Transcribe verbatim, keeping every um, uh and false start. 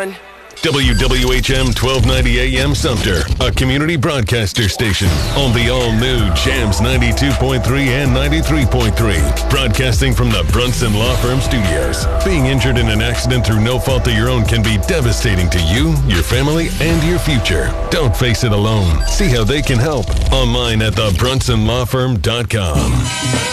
everyone. W W H M twelve ninety A M Sumter, a community broadcaster station on the all-new Jams ninety-two point three and ninety-three point three. Broadcasting from the Brunson Law Firm Studios. Being injured in an accident through no fault of your own can be devastating to you, your family, and your future. Don't face it alone. See how they can help online at the brunson law firm dot com.